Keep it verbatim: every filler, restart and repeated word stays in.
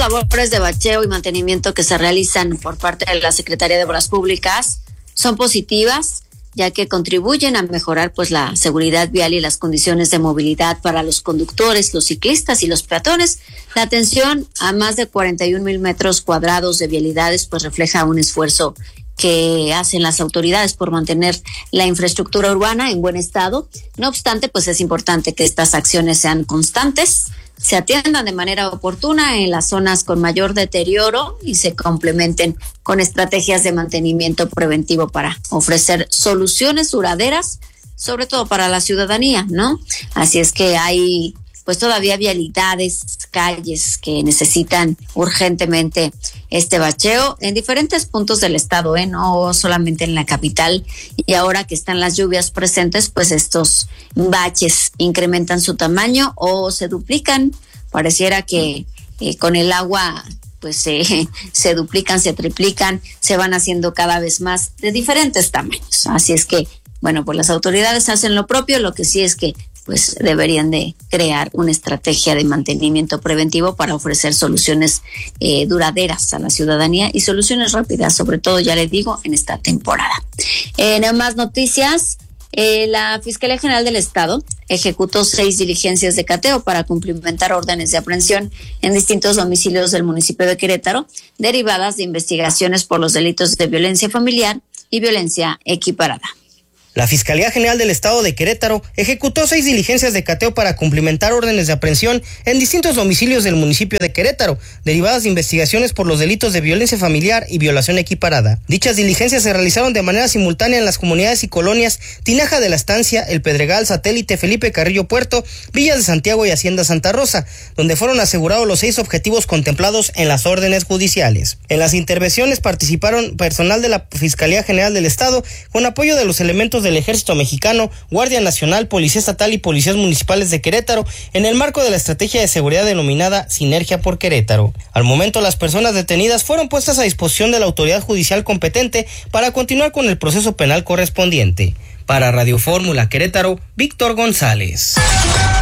labores de bacheo y mantenimiento que se realizan por parte de la Secretaría de Obras Públicas son positivas, ya que contribuyen a mejorar pues la seguridad vial y las condiciones de movilidad para los conductores, los ciclistas y los peatones. La atención a más de cuarenta y un mil metros cuadrados de vialidades pues refleja un esfuerzo que hacen las autoridades por mantener la infraestructura urbana en buen estado. No obstante, pues es importante que estas acciones sean constantes, se atiendan de manera oportuna en las zonas con mayor deterioro y se complementen con estrategias de mantenimiento preventivo para ofrecer soluciones duraderas, sobre todo para la ciudadanía, ¿no? Así es que hay pues todavía vialidades, calles que necesitan urgentemente este bacheo en diferentes puntos del estado, ¿eh? No solamente en la capital. Y ahora que están las lluvias presentes, pues estos baches incrementan su tamaño o se duplican. Pareciera que eh, con el agua pues eh, se duplican, se triplican, se van haciendo cada vez más de diferentes tamaños. Así es que, bueno, pues las autoridades hacen lo propio, lo que sí es que pues deberían de crear una estrategia de mantenimiento preventivo para ofrecer soluciones eh, duraderas a la ciudadanía y soluciones rápidas, sobre todo, ya les digo, en esta temporada. En más noticias, eh, la Fiscalía General del Estado ejecutó seis diligencias de cateo para cumplimentar órdenes de aprehensión en distintos domicilios del municipio de Querétaro, derivadas de investigaciones por los delitos de violencia familiar y violencia equiparada. La Fiscalía General del Estado de Querétaro ejecutó seis diligencias de cateo para cumplimentar órdenes de aprehensión en distintos domicilios del municipio de Querétaro, derivadas de investigaciones por los delitos de violencia familiar y violación equiparada. Dichas diligencias se realizaron de manera simultánea en las comunidades y colonias Tinaja de la Estancia, El Pedregal, Satélite, Felipe Carrillo Puerto, Villas de Santiago y Hacienda Santa Rosa, donde fueron asegurados los seis objetivos contemplados en las órdenes judiciales. En las intervenciones participaron personal de la Fiscalía General del Estado con apoyo de los elementos del Ejército Mexicano, Guardia Nacional, Policía Estatal y Policías Municipales de Querétaro, en el marco de la estrategia de seguridad denominada Sinergia por Querétaro. Al momento, las personas detenidas fueron puestas a disposición de la autoridad judicial competente para continuar con el proceso penal correspondiente. Para Radio Fórmula Querétaro, Víctor González.